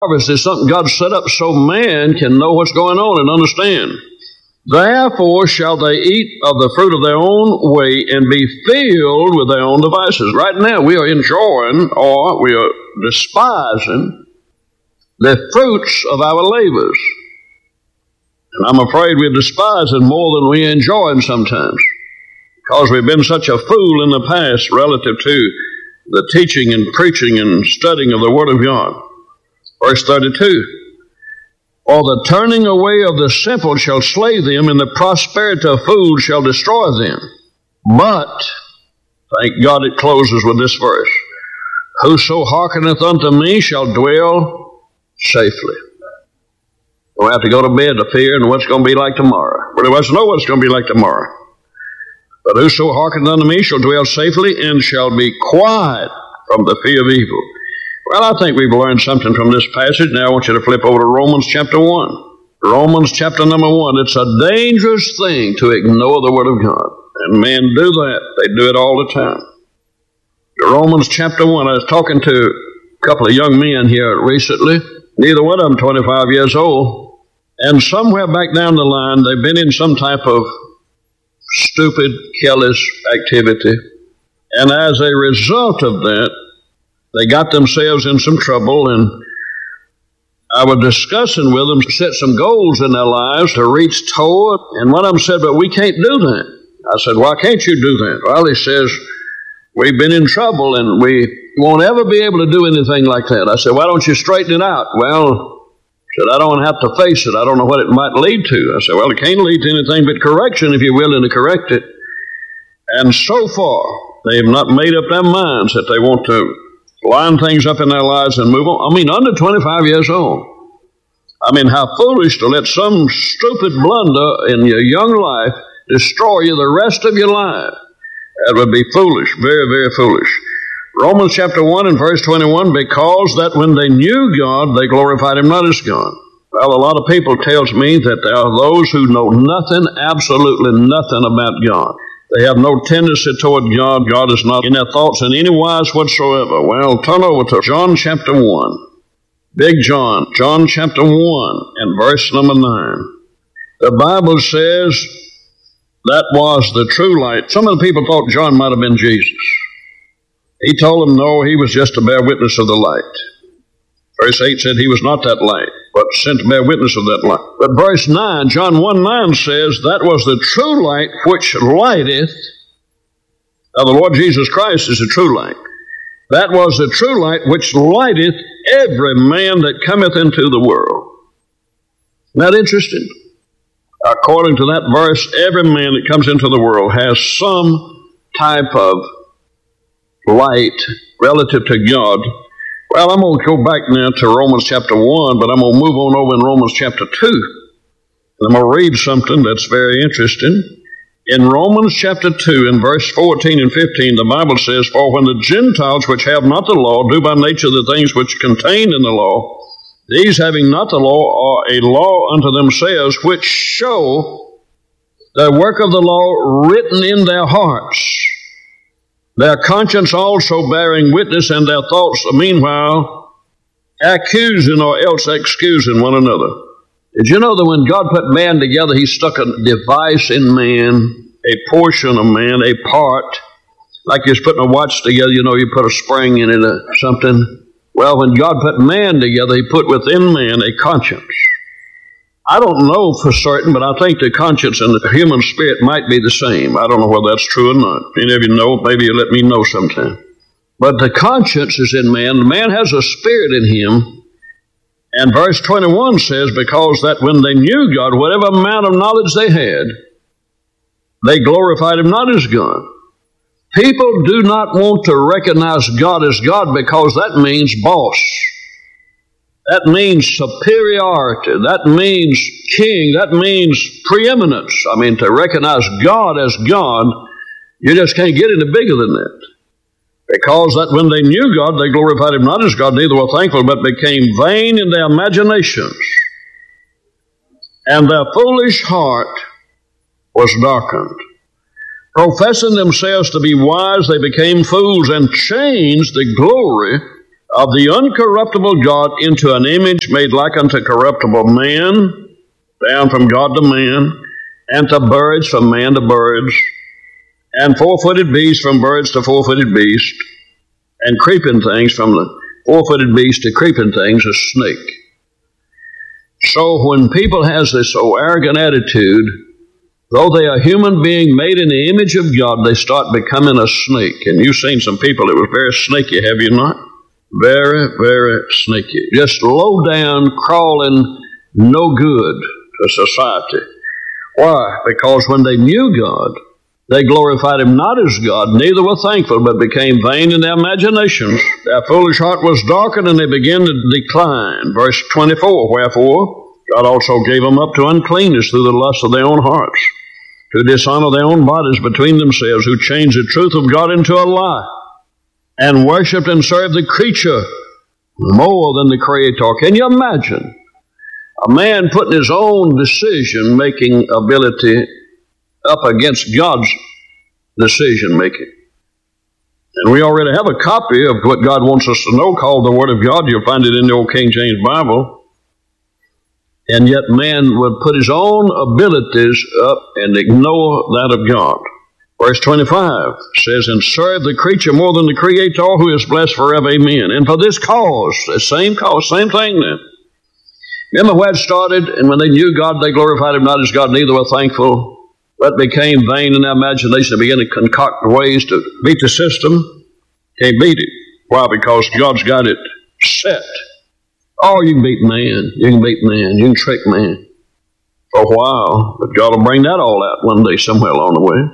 Harvest is something God set up so man can know what's going on and understand. Therefore shall they eat of the fruit of their own way and be filled with their own devices. Right now we are enjoying, or we are despising, the fruits of our labors. And I'm afraid we're despising more than we're enjoying sometimes, because we've been such a fool in the past relative to the teaching and preaching and studying of the Word of God. Verse 32. Or the turning away of the simple shall slay them, and the prosperity of fools shall destroy them. But, thank God it closes with this verse, whoso hearkeneth unto me shall dwell safely. Don't have to go to bed to fear and what's going to be like tomorrow. But wants to know what's going to be like tomorrow. But whoso hearkeneth unto me shall dwell safely and shall be quiet from the fear of evil. Well, I think we've learned something from this passage. Now I want you to flip over to Romans chapter 1. Romans chapter number 1. It's a dangerous thing to ignore the Word of God. And men do that. They do it all the time. Romans chapter 1. I was talking to a couple of young men here recently. Neither one of them 25 years old. And somewhere back down the line, they've been in some type of stupid, careless activity. And as a result of that, they got themselves in some trouble, and I was discussing with them to set some goals in their lives to reach toward, and one of them said, but we can't do that. I said, why can't you do that? Well, he says, we've been in trouble, and we won't ever be able to do anything like that. I said, why don't you straighten it out? Well, he said, I don't have to face it. I don't know what it might lead to. I said, well, it can't lead to anything but correction if you're willing to correct it. And so far, they have not made up their minds that they want to line things up in their lives and move on. I mean, under 25 years old. I mean, how foolish to let some stupid blunder in your young life destroy you the rest of your life. That would be foolish, very, very foolish. Romans chapter 1 and verse 21, because that when they knew God, they glorified Him not as God. Well, a lot of people tells me that there are those who know nothing, absolutely nothing about God. They have no tendency toward God. God is not in their thoughts in any wise whatsoever. Well, turn over to John chapter 1. Big John, John chapter 1 and verse number 9. The Bible says that was the true light. Some of the people thought John might have been Jesus. He told them, no, he was just to bear witness of the light. Verse 8 said he was not that light, but sent to bear witness of that light. But verse 9, John 1:9 says, that was the true light which lighteth. Now the Lord Jesus Christ is the true light. That was the true light which lighteth every man that cometh into the world. Isn't that interesting? According to that verse, every man that comes into the world has some type of light relative to God. Well, I'm going to go back now to Romans chapter 1, but I'm going to move on over in Romans chapter 2. And I'm going to read something that's very interesting. In Romans chapter 2, in verse 14 and 15, the Bible says, for when the Gentiles which have not the law do by nature the things which contained in the law, these having not the law are a law unto themselves, which show the work of the law written in their hearts, their conscience also bearing witness, and their thoughts meanwhile accusing or else excusing one another. Did you know that when God put man together, He stuck a device in man, a portion of man, a part, like you're putting a watch together, you know, you put a spring in it or something. Well, when God put man together, He put within man a conscience. I don't know for certain, but I think the conscience and the human spirit might be the same. I don't know whether that's true or not. Any of you know, maybe you let me know sometime. But the conscience is in man. Man has a spirit in him. And verse 21 says, because that when they knew God, whatever amount of knowledge they had, they glorified Him not as God. People do not want to recognize God as God because that means boss. That means superiority. That means king. That means preeminence. I mean, to recognize God as God, you just can't get any bigger than that. Because that when they knew God, they glorified Him not as God, neither were thankful, but became vain in their imaginations. And their foolish heart was darkened. Professing themselves to be wise, they became fools and changed the glory of the uncorruptible God into an image made like unto corruptible man, down from God to man, and to birds from man to birds, and four-footed beasts from birds to four-footed beasts, and creeping things from the four-footed beast to creeping things, a snake. So when people has this so arrogant attitude, though they are a human being made in the image of God, they start becoming a snake. And you've seen some people that were very snaky, have you not? Very, very snaky. Just low down, crawling, no good to society. Why? Because when they knew God, they glorified Him not as God, neither were thankful, but became vain in their imaginations. Their foolish heart was darkened, and they began to decline. Verse 24, wherefore God also gave them up to uncleanness through the lust of their own hearts, to dishonor their own bodies between themselves, who changed the truth of God into a lie, and worshipped and served the creature more than the Creator. Can you imagine a man putting his own decision-making ability up against God's decision-making? And we already have a copy of what God wants us to know called the Word of God. You'll find it in the old King James Bible. And yet man would put his own abilities up and ignore that of God. Verse 25 says, and serve the creature more than the Creator, who is blessed forever, amen. And for this cause, the same cause, same thing then. Remember where it started? And when they knew God, they glorified Him not as God, neither were thankful, but became vain in their imagination. They began to concoct ways to beat the system. Can't beat it. Why? Because God's got it set. Oh, you can beat man. You can beat man. You can trick man for a while. But God will bring that all out one day somewhere along the way.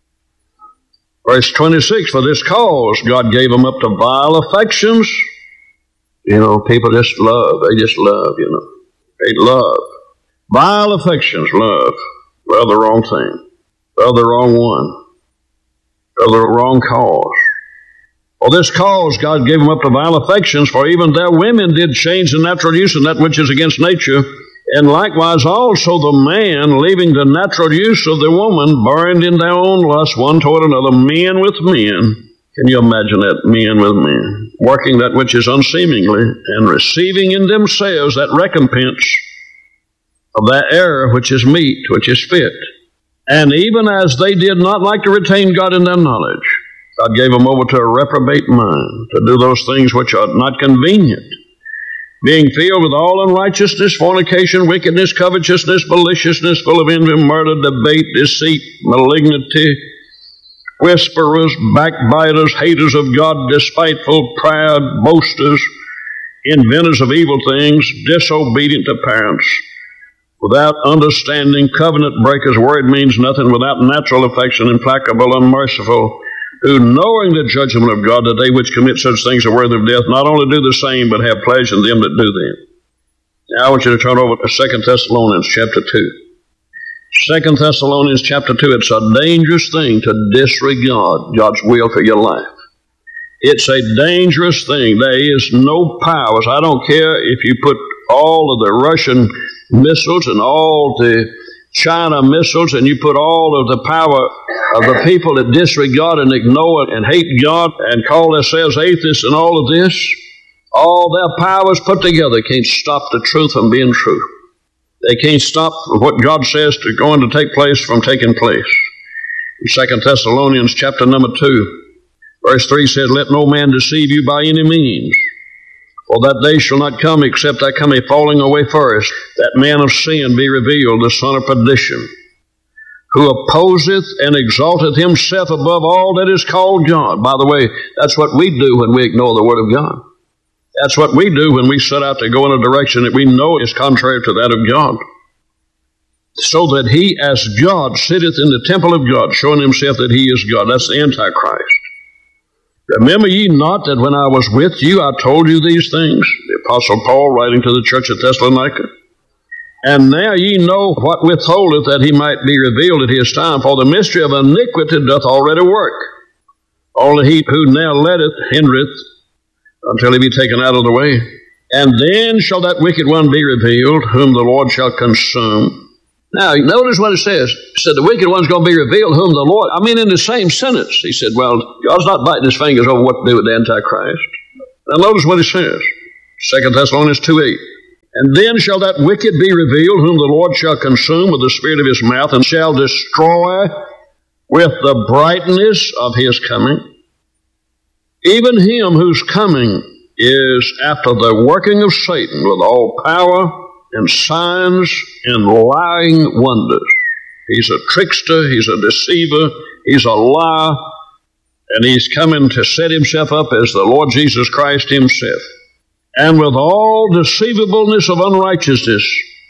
Verse 26, for this cause God gave them up to vile affections. You know, people just love. They just love, you know. They love. Vile affections, love. Well, the wrong thing. Well, the wrong one. Well, the wrong cause. For this cause God gave them up to vile affections, for even their women did change the natural use of that which is against nature, and likewise also the man, leaving the natural use of the woman, burned in their own lust one toward another, men with men. Can you imagine that? Men with men, working that which is unseemingly, and receiving in themselves that recompense of that error which is meet, which is fit. And even as they did not like to retain God in their knowledge, God gave them over to a reprobate mind, to do those things which are not convenient, being filled with all unrighteousness, fornication, wickedness, covetousness, maliciousness, full of envy, murder, debate, deceit, malignity, whisperers, backbiters, haters of God, despiteful, proud, boasters, inventors of evil things, disobedient to parents, without understanding, covenant breakers. Word means nothing, without natural affection, implacable, unmerciful, who, knowing the judgment of God, that they which commit such things are worthy of death, not only do the same, but have pleasure in them that do them. Now I want you to turn over to 2 Thessalonians chapter 2. 2 Thessalonians chapter 2, it's a dangerous thing to disregard God's will for your life. It's a dangerous thing. There is no powers. I don't care if you put all of the Russian missiles and all the China missiles, and you put all of the power of the people that disregard and ignore and hate God and call themselves atheists and all of this, all their powers put together can't stop the truth from being true. They can't stop what God says to going to take place from taking place. In 2 Thessalonians chapter number 2, verse 3 says, let no man deceive you by any means, for that day shall not come except there come a falling away first, that man of sin be revealed, the son of perdition, who opposeth and exalteth himself above all that is called God. By the way, that's what we do when we ignore the Word of God. That's what we do when we set out to go in a direction that we know is contrary to that of God. So that he, as God, sitteth in the temple of God, showing himself that he is God. That's the Antichrist. Remember ye not that when I was with you, I told you these things? The Apostle Paul writing to the church at Thessalonica. And now ye know what withholdeth, that he might be revealed at his time. For the mystery of iniquity doth already work. Only he who now letteth hindereth, until he be taken out of the way. And then shall that wicked one be revealed, whom the Lord shall consume. Now, notice what it says. It said the wicked one's going to be revealed, whom the Lord... in the same sentence. He said, well, God's not biting his fingers over what to do with the Antichrist. Now notice what he says. 2 Thessalonians 2:8. And then shall that wicked be revealed, whom the Lord shall consume with the spirit of his mouth, and shall destroy with the brightness of his coming, even him whose coming is after the working of Satan with all power and signs and lying wonders. He's a trickster, he's a deceiver, he's a liar, and he's coming to set himself up as the Lord Jesus Christ himself. And with all deceivableness of unrighteousness,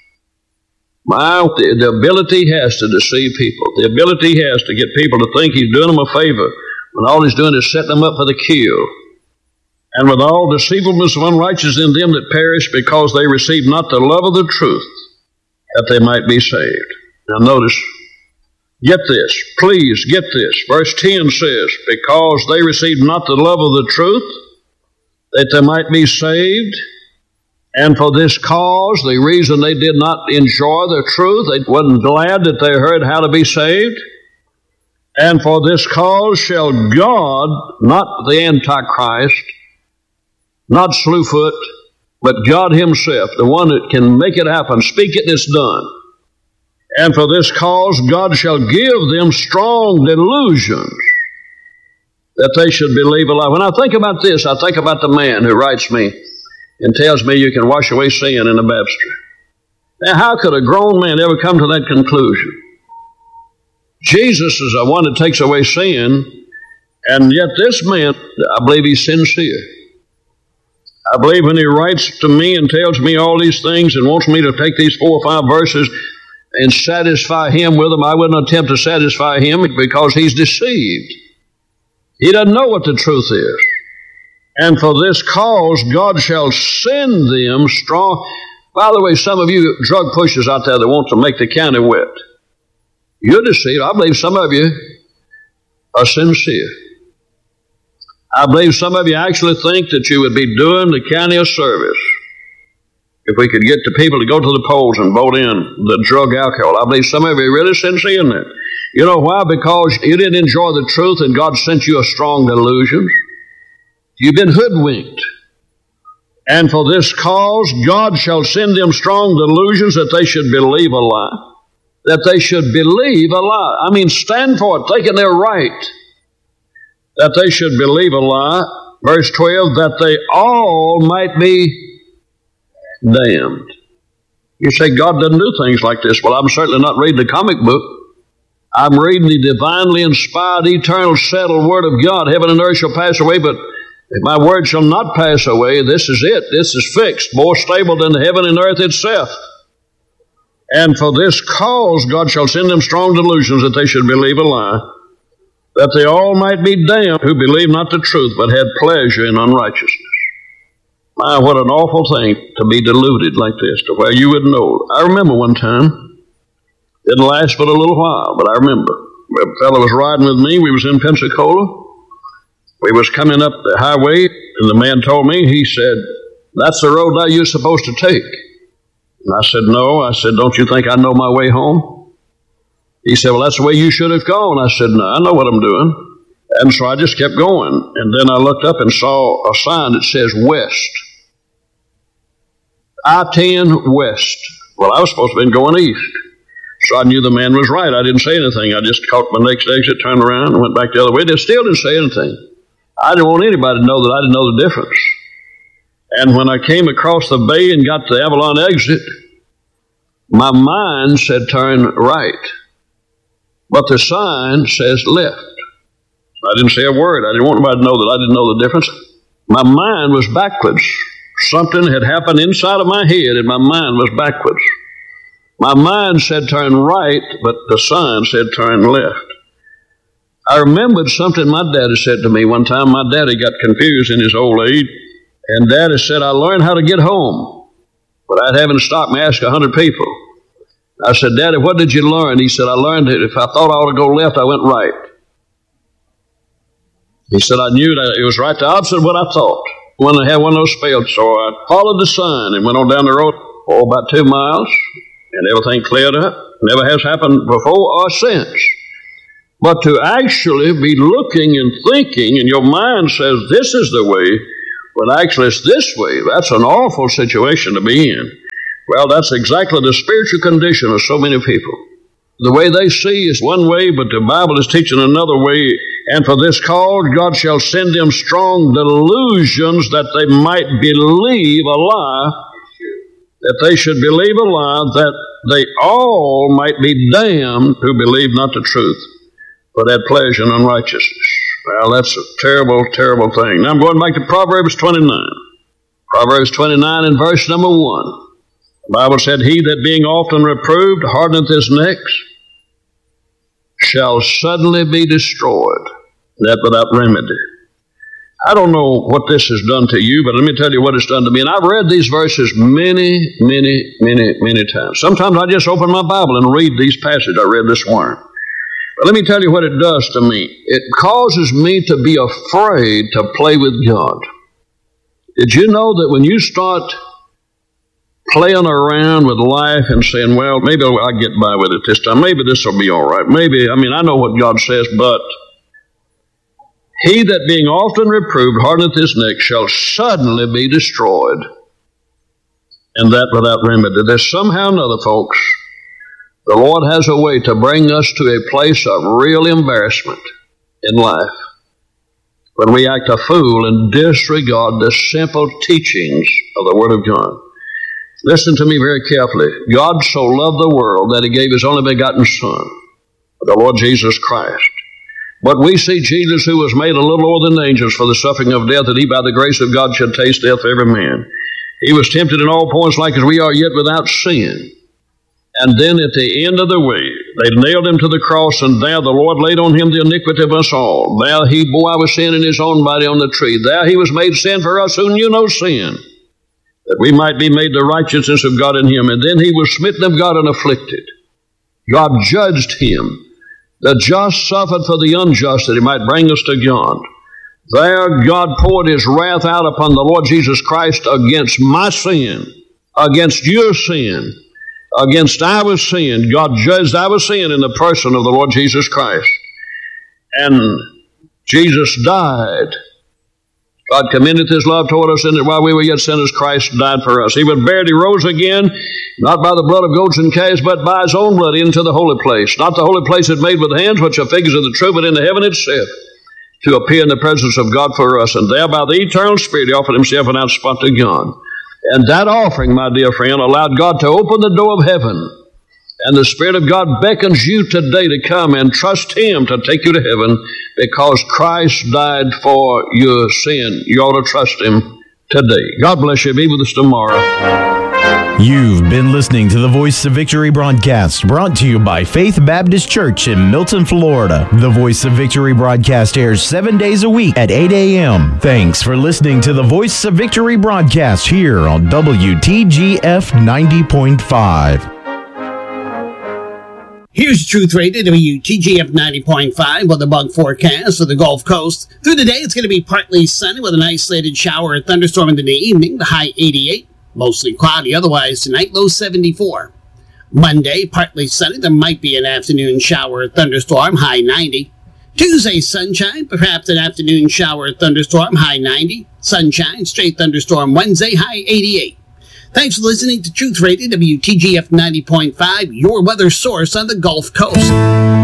the ability he has to deceive people, the ability he has to get people to think he's doing them a favor, when all he's doing is setting them up for the kill. And with all deceivableness of unrighteousness in them that perish, because they receive not the love of the truth, that they might be saved. Now notice, get this, please get this. Verse 10 says, because they received not the love of the truth, that they might be saved. And for this cause, the reason they did not enjoy the truth, they wasn't glad that they heard how to be saved. And for this cause shall God, not the Antichrist, not Slewfoot, but God himself, the one that can make it happen, speak it and it's done. And for this cause God shall give them strong delusions, that they should believe a lie. When I think about this, I think about the man who writes me and tells me you can wash away sin in a baptistry. Now, how could a grown man ever come to that conclusion? Jesus is the one that takes away sin, and yet this man, I believe he's sincere. I believe when he writes to me and tells me all these things and wants me to take these 4 or 5 verses and satisfy him with them, I wouldn't attempt to satisfy him because he's deceived. He doesn't know what the truth is. And for this cause, God shall send them strong. By the way, some of you drug pushers out there that want to make the county wet, you're deceived. I believe some of you are sincere. I believe some of you actually think that you would be doing the county a service if we could get the people to go to the polls and vote in the drug alcohol. I believe some of you are really sincere in that. You know why? Because you didn't enjoy the truth and God sent you a strong delusion. You've been hoodwinked. And for this cause, God shall send them strong delusions that they should believe a lie. That they should believe a lie. I mean, stand for it, thinking they're right. That they should believe a lie. Verse 12, that they all might be damned. You say, God doesn't do things like this. Well, I'm certainly not reading the comic book. I'm reading the divinely inspired, eternal, settled Word of God. Heaven and earth shall pass away, but my word shall not pass away. This is it. This is fixed, more stable than the heaven and earth itself. And for this cause God shall send them strong delusions that they should believe a lie, that they all might be damned who believe not the truth, but had pleasure in unrighteousness. My, what an awful thing to be deluded like this, to where you would know. I remember one time, didn't last but a little while, but I remember. A fellow was riding with me. We was in Pensacola. We was coming up the highway, and the man told me, he said, that's the road now you're supposed to take. And I said, no. I said, don't you think I know my way home? He said, well, that's the way you should have gone. I said, no, I know what I'm doing. And so I just kept going. And then I looked up and saw a sign that says West. I-10 West. Well, I was supposed to have been going east. So I knew the man was right. I didn't say anything. I just caught my next exit, turned around, and went back the other way. They still didn't say anything. I didn't want anybody to know that I didn't know the difference. And when I came across the bay and got to the Avalon exit, my mind said turn right. But the sign says left. I didn't say a word. I didn't want anybody to know that I didn't know the difference. My mind was backwards. Something had happened inside of my head, and my mind was backwards. My mind said turn right, but the sign said turn left. I remembered something my daddy said to me one time. My daddy got confused in his old age, and Daddy said, I learned how to get home without having to stop and ask 100 people. I said, Daddy, what did you learn? He said, I learned that if I thought I ought to go left, I went right. He said, I knew that it was right the opposite of what I thought when I had one of those spells. So I followed the sign and went on down the road for about 2 miles, and everything cleared up. Never has happened before or since. But to actually be looking and thinking, and your mind says this is the way, When actually it's this way. That's an awful situation to be in. Well, that's exactly the spiritual condition of so many people. The way they see is one way, but the Bible is teaching another way. And for this cause, God shall send them strong delusions that they might believe a lie, that they should believe a lie, that they all might be damned who believe not the truth, but had pleasure in unrighteousness. Well, that's a terrible, terrible thing. Now I'm going back to Proverbs 29. Proverbs 29 and verse number 1. The Bible said, He that being often reproved hardeneth his neck shall suddenly be destroyed, that without remedy. I don't know what this has done to you, but let me tell you what it's done to me. And I've read these verses many times. Sometimes I just open my Bible and read these passages I read this morning. But let me tell you what it does to me. It causes me to be afraid to play with God. Did you know that when you start playing around with life and saying, well, maybe I'll get by with it this time. Maybe this will be all right. I know what God says, but he that being often reproved hardeneth his neck shall suddenly be destroyed, and that without remedy. There's somehow or another, folks, the Lord has a way to bring us to a place of real embarrassment in life when we act a fool and disregard the simple teachings of the Word of God. Listen to me very carefully. God so loved the world that He gave His only begotten Son, the Lord Jesus Christ. But we see Jesus, who was made a little lower than the angels for the suffering of death, that He by the grace of God should taste death for every man. He was tempted in all points like as we are, yet without sin. And then at the end of the way, they nailed Him to the cross, and there the Lord laid on Him the iniquity of us all. There He bore our sin in His own body on the tree. There He was made sin for us who knew no sin, that we might be made the righteousness of God in Him. And then He was smitten of God and afflicted. God judged Him. The just suffered for the unjust, that He might bring us to God. There God poured His wrath out upon the Lord Jesus Christ against my sin, against your sin, against our sin. God judged our sin in the person of the Lord Jesus Christ. And Jesus died. God commendeth His love toward us in that while we were yet sinners, Christ died for us. He was buried, He rose again, not by the blood of goats and calves, but by His own blood into the holy place. Not the holy place that made with hands, which are figures of the true, but in the heaven itself, to appear in the presence of God for us. And there by the eternal Spirit He offered Himself without spot to God. And that offering, my dear friend, allowed God to open the door of heaven. And the Spirit of God beckons you today to come and trust Him to take you to heaven, because Christ died for your sin. You ought to trust Him today. God bless you. Be with us tomorrow. You've been listening to the Voice of Victory broadcast, brought to you by Faith Baptist Church in Milton, Florida. The Voice of Victory broadcast airs 7 days a week at 8 a.m. Thanks for listening to the Voice of Victory broadcast here on WTGF 90.5. Here's Truth Radio, WTGF 90.5 with a bug forecast of the Gulf Coast. Through the day, it's going to be partly sunny with an isolated shower or thunderstorm into the evening, the high 88. Mostly cloudy otherwise tonight, low 74. Monday, partly sunny. There might be an afternoon shower or thunderstorm, high 90. Tuesday, sunshine, perhaps an afternoon shower or thunderstorm, high 90. Sunshine, straight thunderstorm Wednesday, high 88. Thanks for listening to Truth Radio, WTGF 90.5, your weather source on the Gulf Coast.